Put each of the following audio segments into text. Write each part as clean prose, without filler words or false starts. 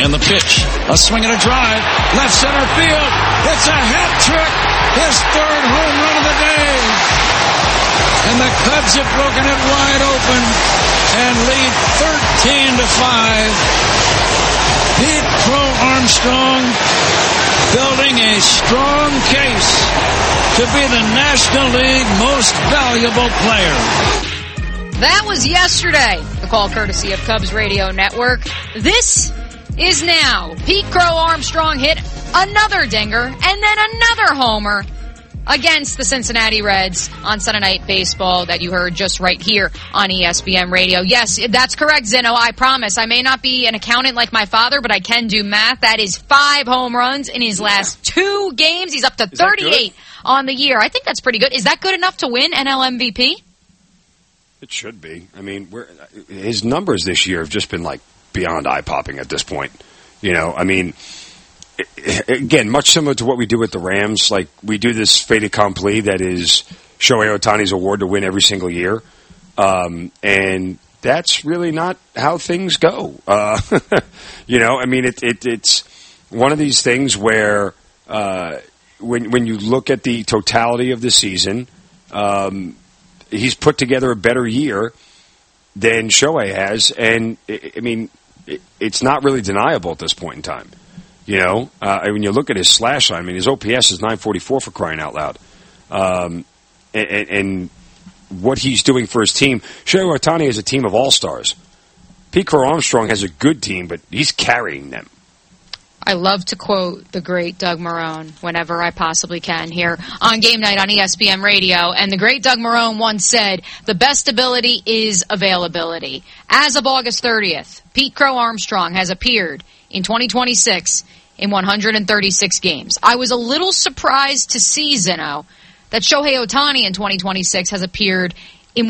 And the pitch, a swing and a drive, left center field. It's a hat trick, his third home run of the day. And the Cubs have broken it wide open and lead 13-5. Pete Crow Armstrong building a strong case to be the National League most valuable player. That was yesterday. The call courtesy of Cubs Radio Network. This is now. Pete Crow Armstrong hit another dinger and then another homer against the Cincinnati Reds on Sunday Night Baseball that you heard just right here on ESPN Radio. Yes, that's correct, Zeno. I promise. I may not be an accountant like my father, but I can do math. That is 5 home runs in his last 2 games. He's up to 38 on the year. I think that's pretty good. Is that good enough to win NL MVP? It should be. I mean, his numbers this year have just been, like, beyond eye-popping at this point. You know, I mean, again, much similar to what we do with the Rams. Like, we do this fait accompli that is Shohei Ohtani's award to win every single year. And that's really not how things go. You know, I mean, it's one of these things where when you look at the totality of the season, he's put together a better year than Shohei has. And, I mean, it's not really deniable at this point in time. You know, when you look at his slash line, I mean, his OPS is 944 for crying out loud. And what he's doing for his team, Shohei Ohtani has a team of all-stars. Pete Crow Armstrong has a good team, but he's carrying them. I love to quote the great Doug Marrone whenever I possibly can here on Game Night on ESPN Radio. And the great Doug Marrone once said, the best ability is availability. As of August 30th, Pete Crow Armstrong has appeared in 2026 in 136 games. I was a little surprised to see, Zeno, that Shohei Ohtani in 2026 has appeared in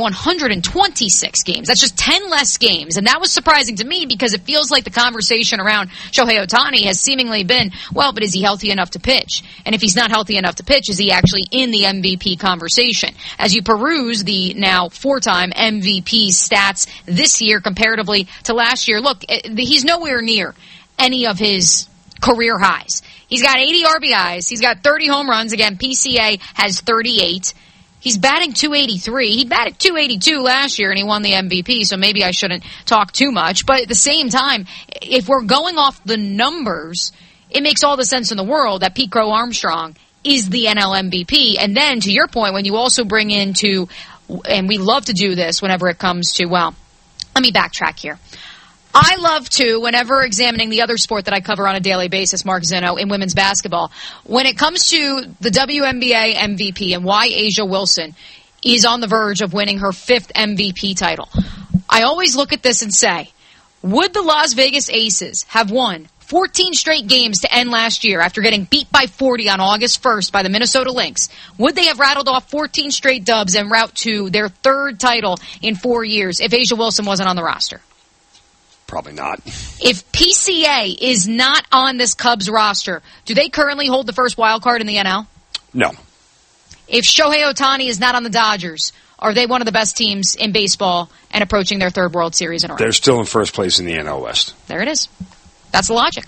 126 games. That's just 10 less games. And that was surprising to me because it feels like the conversation around Shohei Ohtani has seemingly been, well, but is he healthy enough to pitch? And if he's not healthy enough to pitch, is he actually in the MVP conversation? As you peruse the now 4-time MVP stats this year comparatively to last year, look, he's nowhere near any of his career highs. He's got 80 RBIs. He's got 30 home runs. Again, PCA has 38. He's batting .283. He batted .282 last year, and he won the MVP, so maybe I shouldn't talk too much. But at the same time, if we're going off the numbers, it makes all the sense in the world that Pete Crow Armstrong is the NL MVP. And then, to your point, when you also bring into, and we love to do this whenever it comes to, well, let me backtrack here. I love to, whenever examining the other sport that I cover on a daily basis, Mark Zeno, in women's basketball, when it comes to the WNBA MVP and why A'ja Wilson is on the verge of winning her 5th MVP title, I always look at this and say, would the Las Vegas Aces have won 14 straight games to end last year after getting beat by 40 on August 1st by the Minnesota Lynx? Would they have rattled off 14 straight dubs en route to their 3rd title in 4 years if A'ja Wilson wasn't on the roster? Probably not. If PCA is not on this Cubs roster, do they currently hold the first wild card in the NL? No. If Shohei Ohtani is not on the Dodgers, are they one of the best teams in baseball and approaching their 3rd World Series in a row? They're still in first place in the NL West. There it is. That's the logic.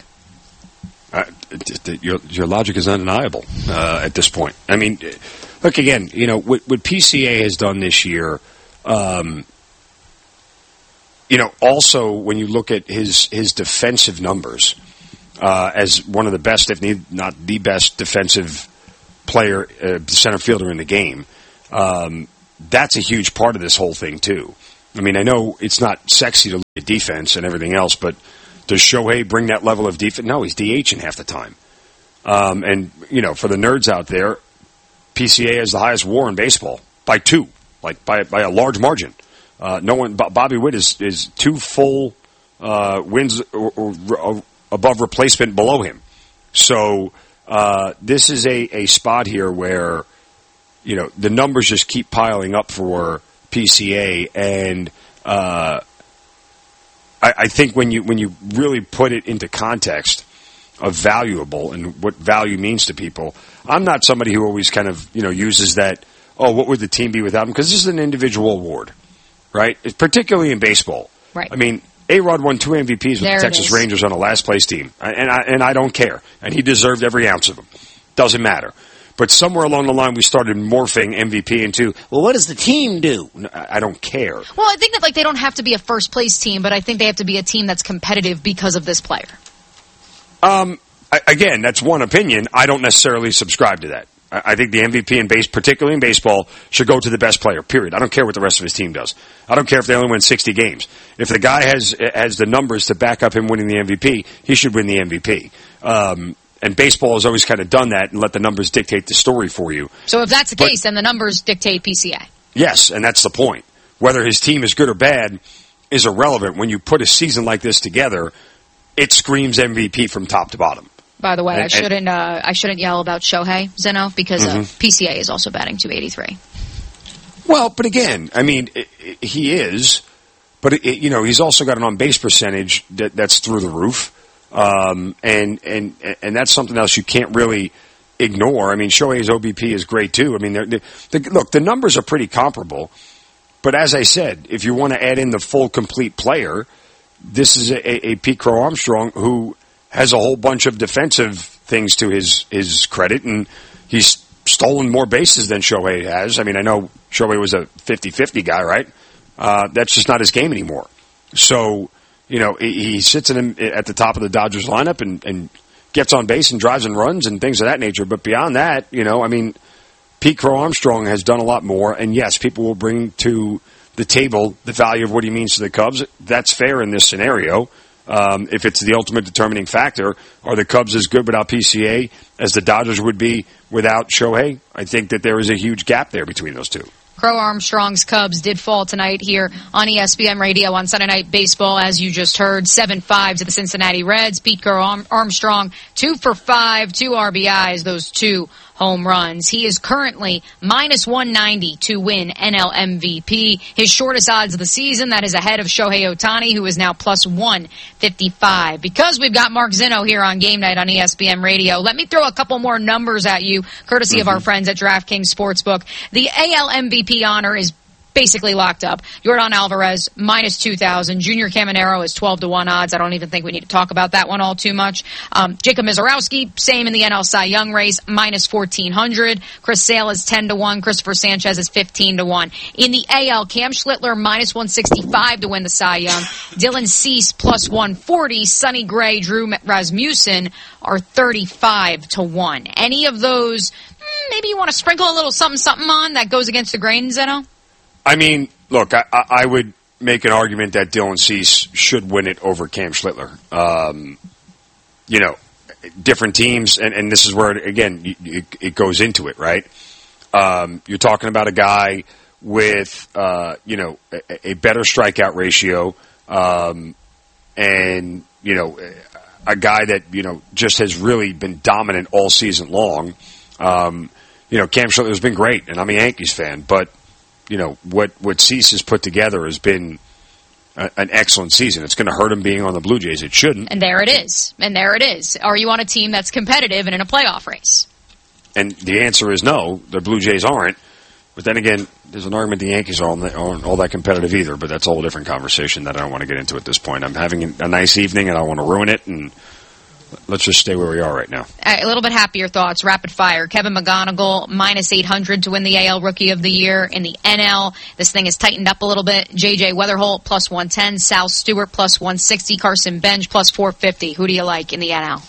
Your logic is undeniable at this point. I mean, look, again, you know, what PCA has done this year, you know, also when you look at his defensive numbers as one of the best, if not the best defensive player, center fielder in the game, that's a huge part of this whole thing too. I mean, I know it's not sexy to look at defense and everything else, but does Shohei bring that level of defense? No, he's DHing half the time. And, you know, for the nerds out there, PCA has the highest WAR in baseball by 2, like by a large margin. No one. Bobby Witt is 2 full wins or above replacement below him. So this is a spot here where, you know, the numbers just keep piling up for PCA, and I think when you really put it into context of valuable and what value means to people, I'm not somebody who always kind of, you know, uses that, oh, what would the team be without him? Because this is an individual award. Right? Particularly in baseball. Right. I mean, A-Rod won 2 MVPs with the Texas Rangers on a last-place team, and I don't care. And he deserved every ounce of them. Doesn't matter. But somewhere along the line, we started morphing MVP into, well, what does the team do? I don't care. Well, I think that they don't have to be a first-place team, but I think they have to be a team that's competitive because of this player. Again, that's one opinion. I don't necessarily subscribe to that. I think the MVP, particularly in baseball, should go to the best player, period. I don't care what the rest of his team does. I don't care if they only win 60 games. If the guy has the numbers to back up him winning the MVP, he should win the MVP. And baseball has always kind of done that and let the numbers dictate the story for you. So if that's the case, then the numbers dictate PCA. Yes, and that's the point. Whether his team is good or bad is irrelevant. When you put a season like this together, it screams MVP from top to bottom. By the way, I shouldn't yell about Shohei, Zeno, because PCA is also batting .283. Well, but again, I mean, he is, but he's also got an on-base percentage that's through the roof, and that's something else you can't really ignore. I mean, Shohei's OBP is great too. I mean, look, the numbers are pretty comparable, but as I said, if you want to add in the full, complete player, this is a Pete Crow-Armstrong who has a whole bunch of defensive things to his credit, and he's stolen more bases than Shohei has. I mean, I know Shohei was a 50-50 guy, right? That's just not his game anymore. So, he sits at the top of the Dodgers lineup and gets on base and drives and runs and things of that nature. But beyond that, I mean, Pete Crow-Armstrong has done a lot more, and yes, people will bring to the table the value of what he means to the Cubs. That's fair in this scenario. If it's the ultimate determining factor, are the Cubs as good without PCA as the Dodgers would be without Shohei? I think that there is a huge gap there between those two. Crow-Armstrong's Cubs did fall tonight here on ESPN Radio on Sunday Night Baseball, as you just heard, 7-5 to the Cincinnati Reds. Pete Crow-Armstrong, 2 for 5, 2 RBIs, those 2 home runs. He is currently minus 190 to win NL MVP. His shortest odds of the season, that is ahead of Shohei Ohtani, who is now plus 155. Because we've got Mark Zinno here on Game Night on ESPN Radio, let me throw a couple more numbers at you, courtesy of our friends at DraftKings Sportsbook. The AL MVP honor is basically locked up. Yordan Alvarez, minus 2,000. Junior Caminero is 12-1 odds. I don't even think we need to talk about that one all too much. Jacob Misiorowski, same in the NL Cy Young race, minus 1,400. Chris Sale is 10-1. Christopher Sanchez is 15-1. In the AL, Cam Schlittler, minus 165 to win the Cy Young. Dylan Cease, plus 140. Sonny Gray, Drew Rasmussen are 35-1. Any of those, maybe you want to sprinkle a little something on that goes against the grain, Zeno? I mean, look, I would make an argument that Dylan Cease should win it over Cam Schlittler. Different teams, and this is where, again, it goes into it, right? You're talking about a guy with, a better strikeout ratio, and, a guy that, just has really been dominant all season long. Cam Schlittler's been great, and I'm a Yankees fan, but what Cease has put together has been an excellent season. It's going to hurt him being on the Blue Jays. It shouldn't. And there it is. Are you on a team that's competitive and in a playoff race? And the answer is no. The Blue Jays aren't. But then again, there's an argument the Yankees aren't all that competitive either, but that's a whole different conversation that I don't want to get into at this point. I'm having a nice evening, and I don't want to ruin it, and let's just stay where we are right now. A little bit happier thoughts. Rapid fire. Kevin McGonigal, minus 800 to win the AL Rookie of the Year. In the NL, this thing is tightened up a little bit. J.J. Weatherholt, plus 110. Sal Stewart, plus 160. Carson Bench, plus 450. Who do you like in the NL?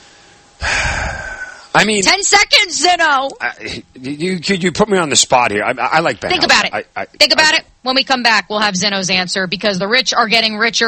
I mean, 10 seconds, Zeno. You put me on the spot here. I like Ben. Think about it. Think about it. When we come back, we'll have Zeno's answer, because the rich are getting richer.